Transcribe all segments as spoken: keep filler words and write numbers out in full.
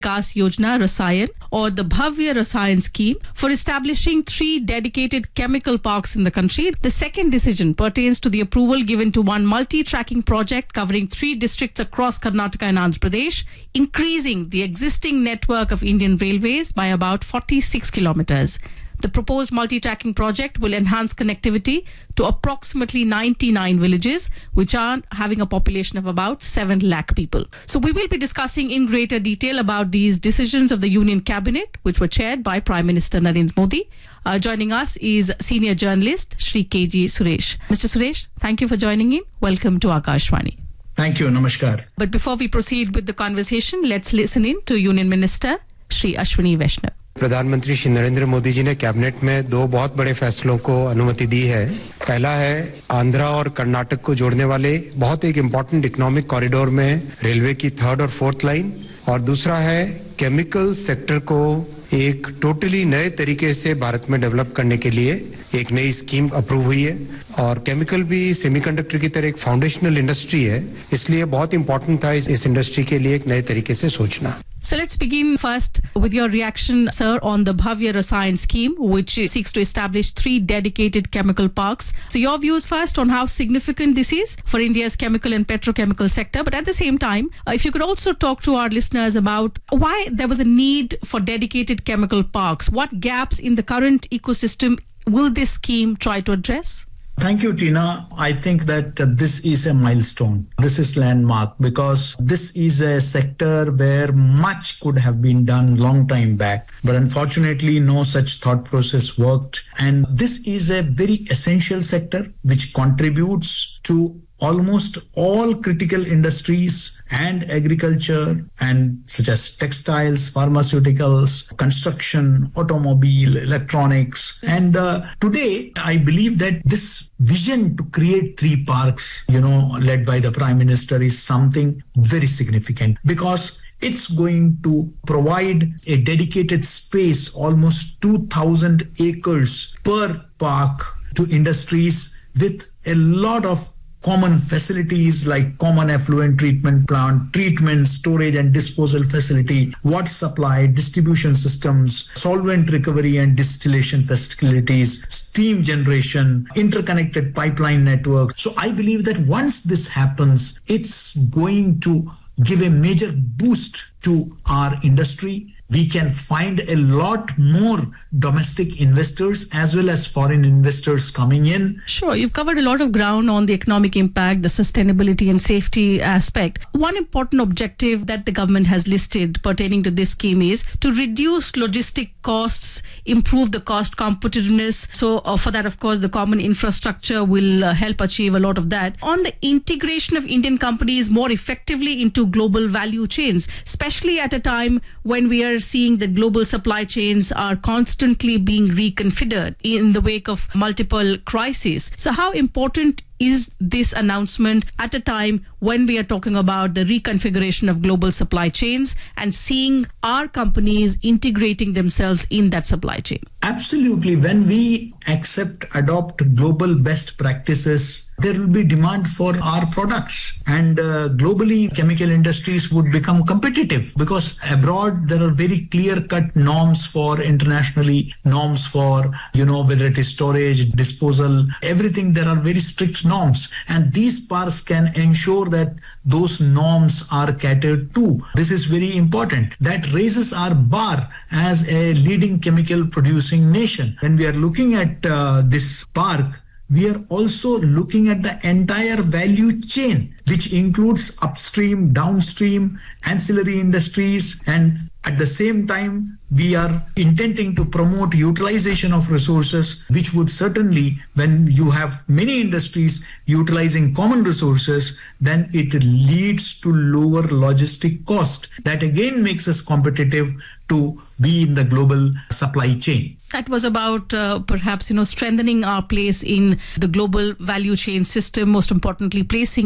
Vikas Yojana Rasayan, or the Bhavya Rasayan scheme, for establishing three dedicated chemical parks in the country. The second decision pertains to the approval given to one multi-tracking project covering three districts across Karnataka and Andhra Pradesh, increasing the existing network of Indian Railways by about forty-six kilometers. The proposed multi-tracking project will enhance connectivity to approximately ninety-nine villages, which are having a population of about seven lakh people. So we will be discussing in greater detail about these decisions of the Union Cabinet, which were chaired by Prime Minister Narendra Modi. Uh, joining us is senior journalist Shri K G Suresh. Mister Suresh, thank you for joining in. Welcome to Akashvani. Thank you. Namaskar. But before we proceed with the conversation, let's listen in to Union Minister Shri Ashwini Vaishnav. प्रधानमंत्री श्री नरेंद्र मोदी जी ने cabinet में दो बहुत बड़े फैसलों को अनुमति दी है। पहला है आंध्रा और कर्नाटक को जोड़ने वाले बहुत एक इम्पोर्टेंट इकोनॉमिक कॉरिडोर में रेलवे की थर्ड और फोर्थ लाइन, और दूसरा है केमिकल सेक्टर को एक टोटली नए तरीके से भारत में डेवलप करने के लिए एक नई स्कीम अप्रूव हुई है। और केमिकल भी सेमीकंडक्टर की तरह एक फाउंडेशनल इंडस्ट्री है, इसलिए बहुत इंपॉर्टेंट था इस, इस इंडस्ट्री के लिए एक नए तरीके से सोचना। So let's begin first with your reaction, sir, on the Bhavya Rasayan scheme, which seeks to establish three dedicated chemical parks. So your views first on how significant this is for India's chemical and petrochemical sector. But at the same time, uh, if you could also talk to our listeners about why there was a need for dedicated chemical parks. What gaps in the current ecosystem will this scheme try to address? Thank you, Tina. I think that uh, this is a milestone. This is landmark because this is a sector where much could have been done long time back. But unfortunately, no such thought process worked. And this is a very essential sector which contributes to almost all critical industries and agriculture, and such as textiles, pharmaceuticals, construction, automobile, electronics. And uh, today, I believe that this vision to create three parks, you know, led by the Prime Minister is something very significant because it's going to provide a dedicated space, almost two thousand acres per park, to industries with a lot of common facilities like common effluent treatment plant, treatment, storage and disposal facility, water supply, distribution systems, solvent recovery and distillation facilities, steam generation, interconnected pipeline network. So I believe that once this happens, it's going to give a major boost to our industry. We can find a lot more domestic investors as well as foreign investors coming in. Sure, you've covered a lot of ground on the economic impact, the sustainability and safety aspect. One important objective that the government has listed pertaining to this scheme is to reduce logistic costs, improve the cost competitiveness. So uh, for that, of course, the common infrastructure will uh, help achieve a lot of that. On the integration of Indian companies more effectively into global value chains, especially at a time when we are seeing that global supply chains are constantly being reconfigured in the wake of multiple crises. So how important is this announcement at a time when we are talking about the reconfiguration of global supply chains and seeing our companies integrating themselves in that supply chain? Absolutely. When we accept, adopt global best practices, there will be demand for our products, and uh, globally chemical industries would become competitive because abroad there are very clear-cut norms for internationally, norms for, you know, whether it is storage, disposal, everything. There are very strict norms, and these parks can ensure that those norms are catered to. This is very important. That raises our bar as a leading chemical producing nation. When we are looking at uh, this park, we are also looking at the entire value chain, which includes upstream, downstream, ancillary industries, and at the same time, we are intending to promote utilization of resources, which would certainly, when you have many industries utilizing common resources, then it leads to lower logistic cost. That again makes us competitive to be in the global supply chain. That was about uh, perhaps, you know, strengthening our place in the global value chain system, most importantly, placing India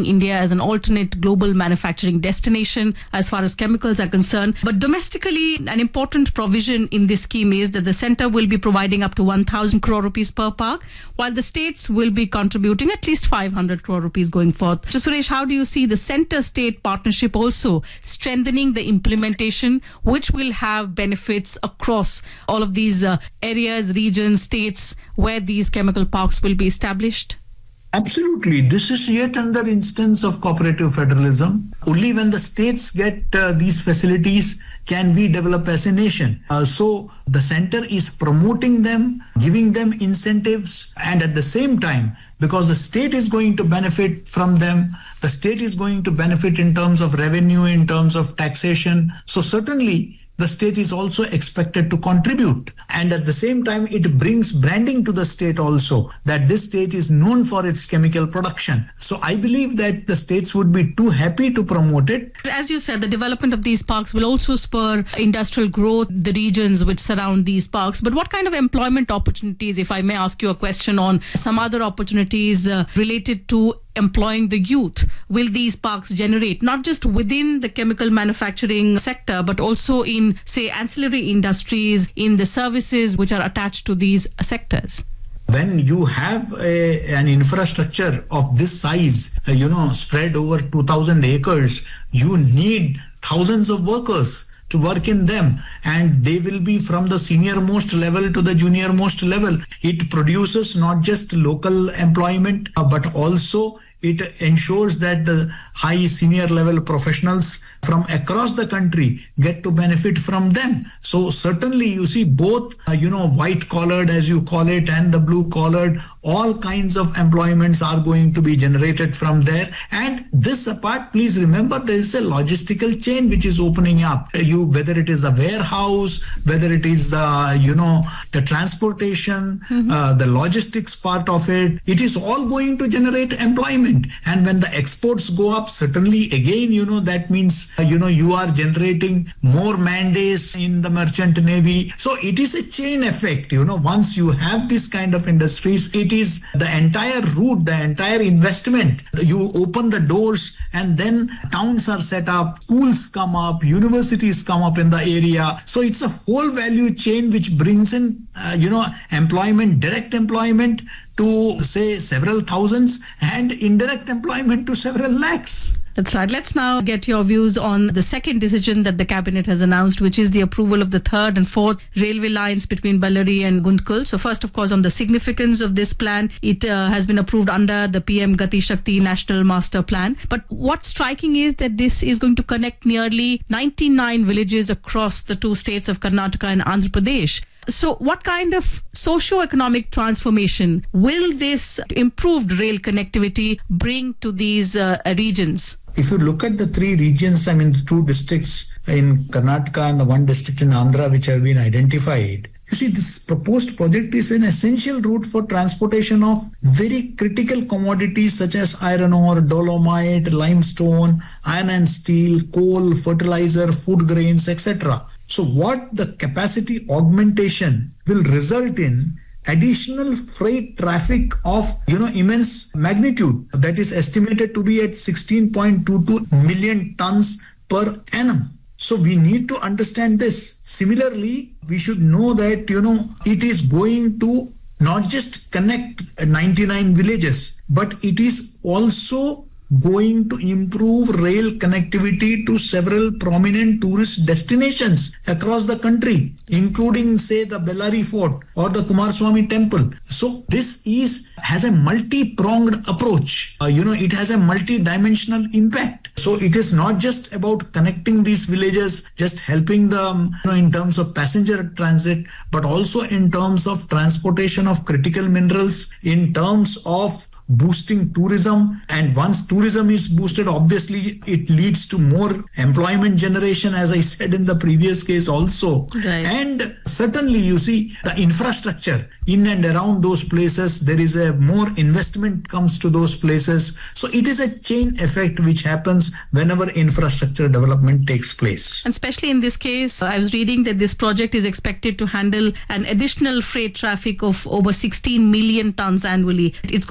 as an alternate global manufacturing destination as far as chemicals are concerned. But domestically, an important provision in this scheme is that the center will be providing up to one thousand crore rupees per park, while the states will be contributing at least five hundred crore rupees going forth. So Suresh, how do you see the center-state partnership also strengthening the implementation, which will have benefits across all of these uh, areas, regions, states where these chemical parks will be established? Absolutely. This is yet another instance of cooperative federalism. Only when the states get uh, these facilities can we develop as a nation. Uh, so the center is promoting them, giving them incentives, and at the same time, because the state is going to benefit from them, the state is going to benefit in terms of revenue, in terms of taxation. So certainly, the state is also expected to contribute. And at the same time, it brings branding to the state also, that this state is known for its chemical production. So I believe that the states would be too happy to promote it. As you said, the development of these parks will also spur industrial growth, the regions which surround these parks. But what kind of employment opportunities, if I may ask you a question on some other opportunities uh, related to employing the youth, will these parks generate, not just within the chemical manufacturing sector, but also in, say, ancillary industries, in the services which are attached to these sectors? When you have a, an infrastructure of this size, uh, you know, spread over two thousand acres, you need thousands of workers to work in them, and they will be from the senior most level to the junior most level. It produces not just local employment, uh, but also it ensures that the high senior level professionals from across the country get to benefit from them. So certainly you see both, uh, you know, white collared as you call it and the blue collared, all kinds of employments are going to be generated from there. And this apart, please remember there is a logistical chain which is opening up. You, whether it is the warehouse, whether it is the, you know, the transportation, mm-hmm. uh, the logistics part of it, it is all going to generate employment. And when the exports go up, certainly again, you know, that means, uh, you know, you are generating more man days in the merchant navy. So it is a chain effect, you know, once you have this kind of industries, it is the entire route, the entire investment. You open the doors and then towns are set up, schools come up, universities come up in the area. So it's a whole value chain which brings in, uh, you know, employment, direct employment to say several thousands and indirect employment to several lakhs. That's right. Let's now get your views on the second decision that the cabinet has announced, which is the approval of the third and fourth railway lines between Ballari and Gundkul. So first, of course, on the significance of this plan, it uh, has been approved under the P M Gati Shakti National Master Plan. But what's striking is that this is going to connect nearly ninety-nine villages across the two states of Karnataka and Andhra Pradesh. So what kind of socio-economic transformation will this improved rail connectivity bring to these uh, regions? If you look at the three regions, I mean, the two districts in Karnataka and the one district in Andhra which have been identified, you see, this proposed project is an essential route for transportation of very critical commodities such as iron ore, dolomite, limestone, iron and steel, coal, fertilizer, food grains, et cetera. So what the capacity augmentation will result in additional freight traffic of, you know, immense magnitude that is estimated to be at sixteen point two two million tons per annum. So we need to understand this. Similarly, we should know that, you know, it is going to not just connect ninety-nine villages, but it is also going to improve rail connectivity to several prominent tourist destinations across the country, including, say, the Bellary Fort or the Kumaraswamy Temple. So this is has a multi-pronged approach. Uh, you know, it has a multi-dimensional impact. So it is not just about connecting these villages, just helping them, you know, in terms of passenger transit, but also in terms of transportation of critical minerals, in terms of boosting tourism. And once tourism is boosted, obviously it leads to more employment generation, as I said in the previous case also. Right. And certainly, you see, the infrastructure in and around those places, there is a more investment comes to those places. So it is a chain effect which happens whenever infrastructure development takes place. And especially in this case, I was reading that this project is expected to handle an additional freight traffic of over sixteen million tons annually. It's going to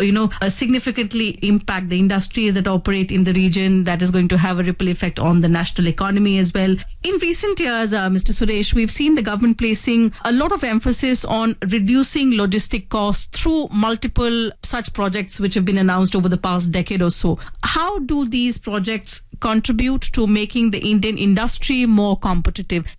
you know, uh, significantly impact the industries that operate in the region. That is going to have a ripple effect on the national economy as well. In recent years, uh, Mister Suresh, we've seen the government placing a lot of emphasis on reducing logistic costs through multiple such projects which have been announced over the past decade or so. How do these projects contribute to making the Indian industry more competitive?